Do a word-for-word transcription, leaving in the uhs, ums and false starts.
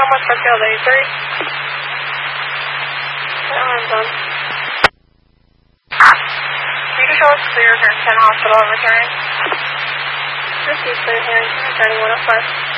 one one Tokyo eighty-three. That one's done. You can show us clear, turn ten hospital, returning. This is clear here, returning one oh five.